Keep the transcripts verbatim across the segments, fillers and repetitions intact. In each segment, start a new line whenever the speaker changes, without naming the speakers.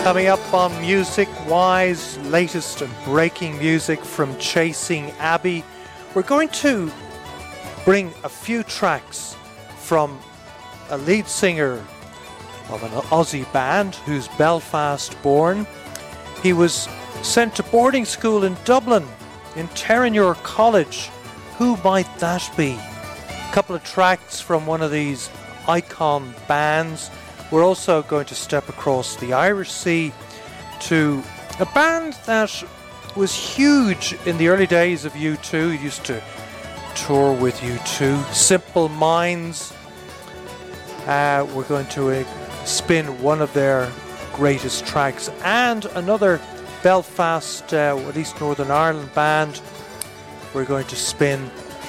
Coming up on Music Wise, latest and breaking music from Chasing Abbey. We're going to bring a few tracks from a lead singer of an Aussie band who's Belfast born. He was sent to boarding school in Dublin, in Terenure College. Who might that be? A couple of tracks from one of these icon bands. We're also going to step across the Irish Sea to a band that was huge in the early days of U two. Used to tour with U two. Simple Minds. Uh, we're going to uh, spin one of their greatest tracks, and another Belfast, uh, or at least Northern Ireland band. We're going to spin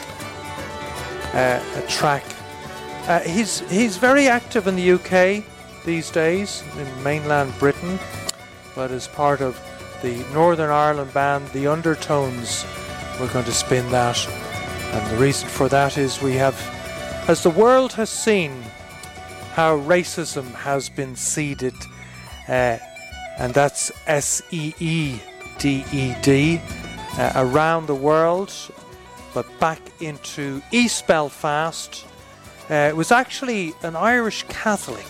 uh, a track. Uh, he's he's very active in the U K these days, in mainland Britain, but as part of the Northern Ireland band, The Undertones, we're going to spin that. And the reason for that is we have, as the world has seen how racism has been seeded, uh, and that's S E E D E D, uh, around the world, but back into East Belfast. Uh, it was actually an Irish Catholic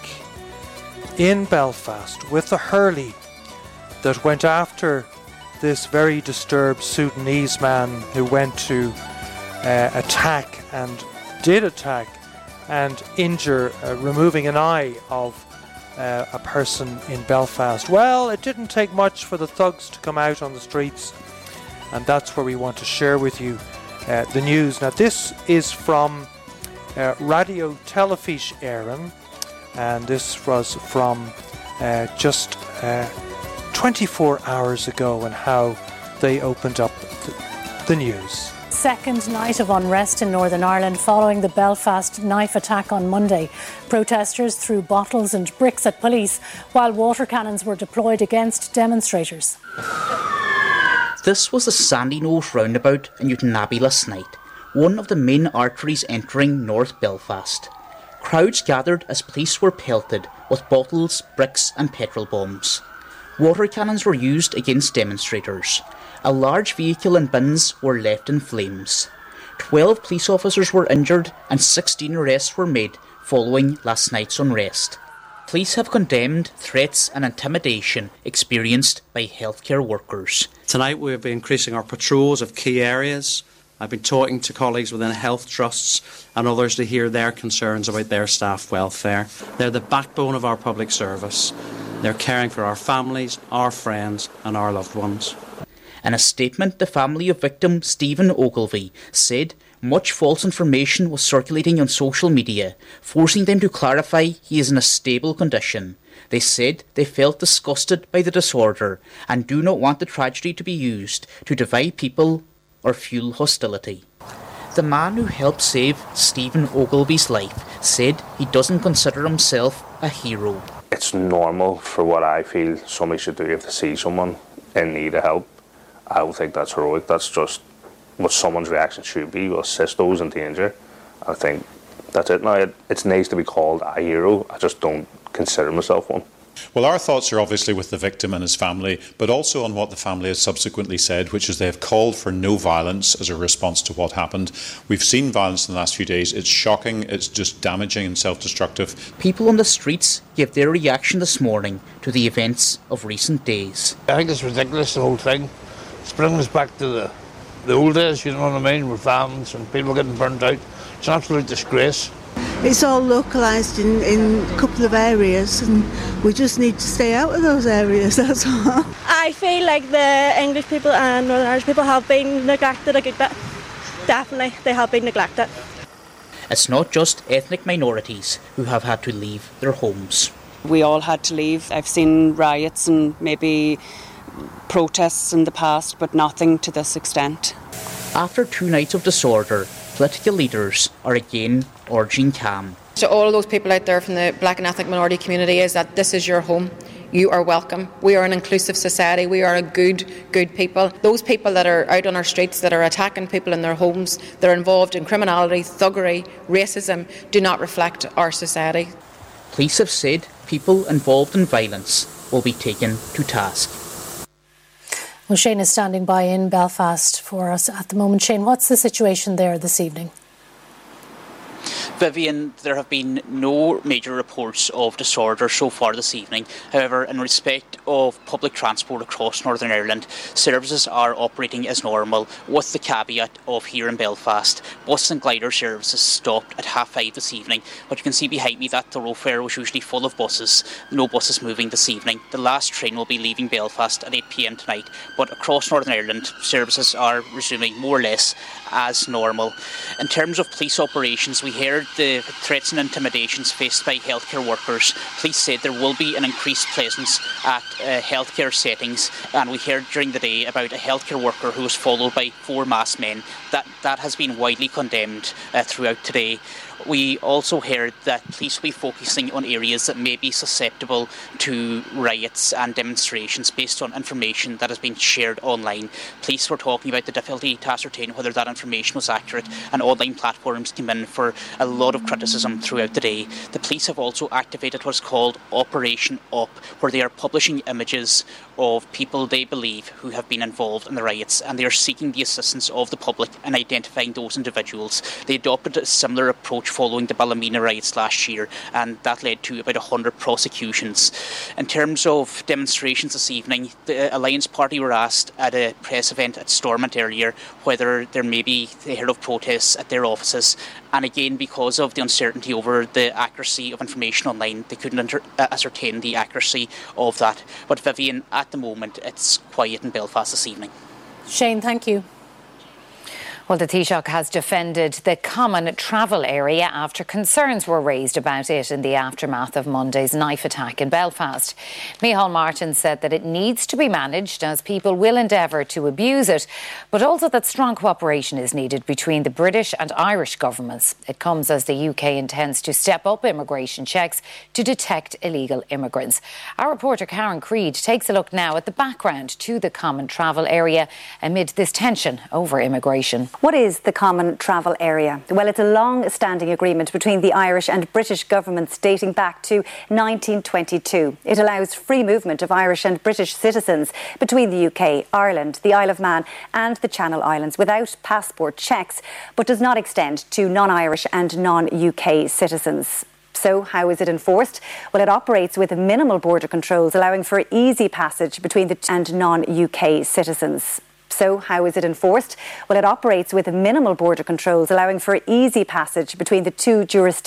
in Belfast with the Hurley that went after this very disturbed Sudanese man who went to uh, attack and did attack and injure, uh, removing an eye of uh, a person in Belfast. Well, it didn't take much for the thugs to come out on the streets, and that's where we want to share with you uh, the news. Now, this is from uh, Radio Telefís Éireann, and this was from uh, just uh, twenty-four hours ago, and how they opened up the, the news.
Second night of unrest in Northern Ireland following the Belfast knife attack on Monday. Protesters threw bottles and bricks at police while water cannons were deployed against demonstrators.
This was the Sandyknowe roundabout in Newtonabbey last night, one of the main arteries entering North Belfast. Crowds gathered as police were pelted with bottles, bricks and petrol bombs. Water cannons were used against demonstrators. A large vehicle and bins were left in flames. Twelve police officers were injured and sixteen arrests were made following last night's unrest. Police have condemned threats and intimidation experienced by healthcare workers.
Tonight we've been increasing our patrols of key areas. I've been talking to colleagues within health trusts and others to hear their concerns about their staff welfare. They're the backbone of our public service. They're caring for our families, our friends and our loved ones.
In a statement, the family of victim Stephen Ogilvie said much false information was circulating on social media, forcing them to clarify he is in a stable condition. They said they felt disgusted by the disorder and do not want the tragedy to be used to divide people or fuel hostility. The man who helped save Stephen Ogilvie's life said he doesn't consider himself a hero.
It's normal for what I feel somebody should do if they see someone in need of help. I don't think that's heroic. That's just what someone's reaction should be. We'll assist those in danger. I think that's it now. It, it's nice to be called a hero. I just don't consider myself one.
Well, our thoughts are obviously with the victim and his family, but also on what the family has subsequently said, which is they have called for no violence as a response to what happened. We've seen violence in the last few days. It's shocking, it's just damaging and self-destructive.
People on the streets gave their reaction this morning to the events of recent days.
I think it's ridiculous, the whole thing. It's bringing us back to the, the old days, you know what I mean, with families and people getting burnt out. It's an absolute disgrace.
It's all localised in, in a couple of areas, and we just need to stay out of those areas, that's all.
I feel like the English people and Northern Irish people have been neglected a good bit. Definitely, they have been neglected.
It's not just ethnic minorities who have had to leave their homes.
We all had to leave. I've seen riots and maybe protests in the past, but nothing to this extent.
After two nights of disorder, political leaders are again urging calm.
To all of those people out there from the black and ethnic minority community is that this is your home. You are welcome. We are an inclusive society. We are a good, good people. Those people that are out on our streets, that are attacking people in their homes, that are involved in criminality, thuggery, racism, do not reflect our society.
Police have said people involved in violence will be taken to task.
Well, Shane is standing by in Belfast for us at the moment. Shane, what's the situation there this evening?
Vivian, there have been no major reports of disorder so far this evening. However, in respect of public transport across Northern Ireland, services are operating as normal, with the caveat of here in Belfast, bus and glider services stopped at half five this evening. But you can see behind me that the thoroughfare was usually full of buses. No buses moving this evening. The last train will be leaving Belfast at eight p m tonight. But across Northern Ireland, services are resuming more or less as normal. In terms of police operations, we heard the threats and intimidations faced by healthcare workers. Police said there will be an increased presence at uh, healthcare settings, and we heard during the day about a healthcare worker who was followed by four masked men. That, that has been widely condemned uh, throughout today. We also heard that police will be focusing on areas that may be susceptible to riots and demonstrations based on information that has been shared online. Police were talking about the difficulty to ascertain whether that information was accurate, and online platforms came in for a lot of criticism throughout the day. The police have also activated what's called Operation Up, where they are publishing images of people they believe who have been involved in the riots, and they are seeking the assistance of the public in identifying those individuals. They adopted a similar approach following the Ballymena riots last year, and that led to about one hundred prosecutions. In terms of demonstrations this evening, the Alliance Party were asked at a press event at Stormont earlier whether there may be the heard of protests at their offices, and again, because of the uncertainty over the accuracy of information online, they couldn't inter- ascertain the accuracy of that. But Vivian, at the moment, it's quiet in Belfast this evening.
Shane, thank you.
Well, the Taoiseach has defended the common travel area after concerns were raised about it in the aftermath of Monday's knife attack in Belfast. Micheál Martin said that it needs to be managed as people will endeavour to abuse it, but also that strong cooperation is needed between the British and Irish governments. It comes as the U K intends to step up immigration checks to detect illegal immigrants. Our reporter Karen Creed takes a look now at the background to the common travel area amid this tension over immigration.
What is the Common Travel Area? Well, it's a long-standing agreement between the Irish and British governments dating back to nineteen twenty-two. It allows free movement of Irish and British citizens between the U K, Ireland, the Isle of Man and the Channel Islands without passport checks, but does not extend to non-Irish and non-U K citizens. So how is it enforced? Well, it operates with minimal border controls, allowing for easy passage between the and non-U K citizens. So how is it enforced? Well, it operates with minimal border controls, allowing for easy passage between the two jurisdictions.